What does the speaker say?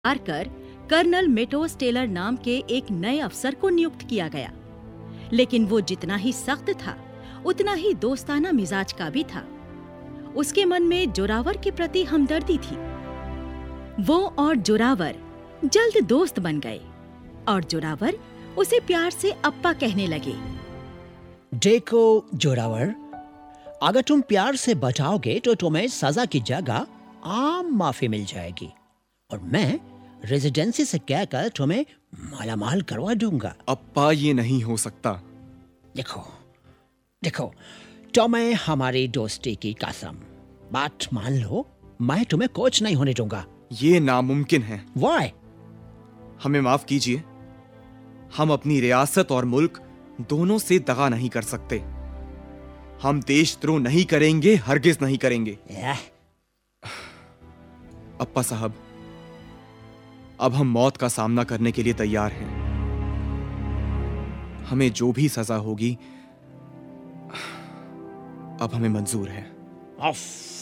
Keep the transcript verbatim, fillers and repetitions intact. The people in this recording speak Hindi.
कर कर्नल मेटोस टेलर नाम के एक नए अफसर को नियुक्त किया गया, लेकिन वो जितना ही सख्त था उतना ही दोस्ताना मिजाज का भी था। उसके मन में जोरावर के प्रति हमदर्दी थी। वो और जोरावर जल्द दोस्त बन गए और जोरावर उसे प्यार से अप्पा कहने लगे। देखो जोरावर, अगर तुम प्यार से बचाओगे तो तुम्हें सजा की जगह आम माफी मिल जाएगी और मैं रेजिडेंसी से कहकर तुम्हें मालामाल करवा दूंगा। अप्पा, ये नहीं हो सकता। देखो देखो तुम्हें हमारी दोस्ती की कसम, बात मान लो, मैं तुम्हें कोच नहीं होने दूंगा। ये नामुमकिन है। Why? हमें माफ कीजिए, हम अपनी रियासत और मुल्क दोनों से दगा नहीं कर सकते। हम देशद्रोह नहीं करेंगे, हरगिज नहीं करेंगे। yeah. अप्पा साहब, अब हम मौत का सामना करने के लिए तैयार हैं। हमें जो भी सजा होगी अब हमें मंजूर है। Of